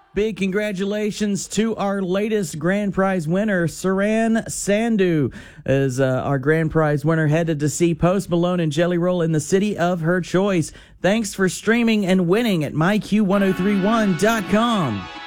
Big congratulations to our latest grand prize winner, Saran Sandhu, is our grand prize winner, headed to see Post Malone and Jelly Roll in the city of her choice. Thanks for streaming and winning at myq1031.com.